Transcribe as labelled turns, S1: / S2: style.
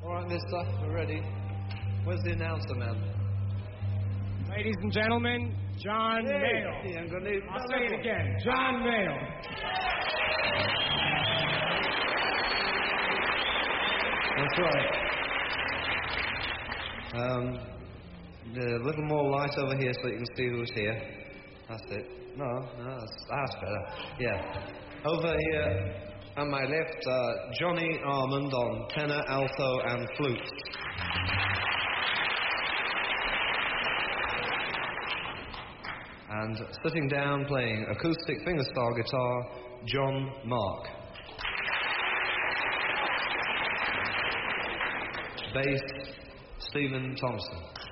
S1: All right, mister, we're ready. Where's the announcer man?
S2: Ladies and gentlemen, John Mayall. I'll say it again, John Mayall.
S1: That's right. A little more light over here so you can see who's here. That's it. No, that's better. Yeah. Over here, on my left, Johnny Armand on tenor, alto, and flute. And sitting down playing acoustic fingerstyle guitar, John Mark. Bass, Stephen Thompson.